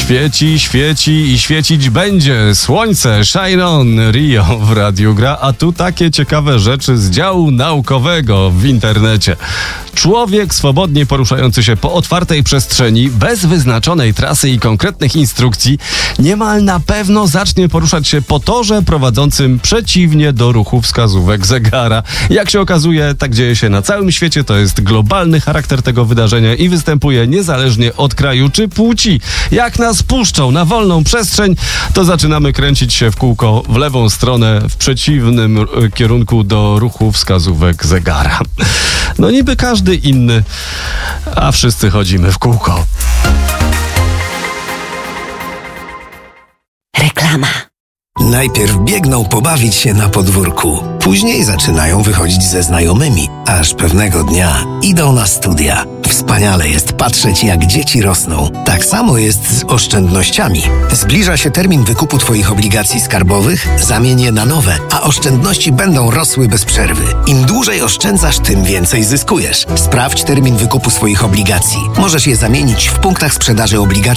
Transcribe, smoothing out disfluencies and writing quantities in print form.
Świeci, świeci i świecić będzie. Słońce, shine on, Rio w radiu gra, a tu takie ciekawe rzeczy z działu naukowego w internecie. Człowiek swobodnie poruszający się po otwartej przestrzeni, bez wyznaczonej trasy i konkretnych instrukcji, niemal na pewno zacznie poruszać się po torze prowadzącym przeciwnie do ruchu wskazówek zegara. Jak się okazuje, tak dzieje się na całym świecie, to jest globalny charakter tego wydarzenia i występuje niezależnie od kraju czy płci. Jak nas puszczą na wolną przestrzeń, to zaczynamy kręcić się w kółko w lewą stronę, w przeciwnym kierunku do ruchu wskazówek zegara. No niby każdy inny, a wszyscy chodzimy w kółko. Reklama. Najpierw biegną pobawić się na podwórku, później zaczynają wychodzić ze znajomymi, aż pewnego dnia idą na studia. Wspaniale jest patrzeć, jak dzieci rosną. Tak samo jest z oszczędnościami. Zbliża się termin wykupu Twoich obligacji skarbowych, zamień je na nowe, a oszczędności będą rosły bez przerwy. Im dłużej oszczędzasz, tym więcej zyskujesz. Sprawdź termin wykupu swoich obligacji. Możesz je zamienić w punktach sprzedaży obligacji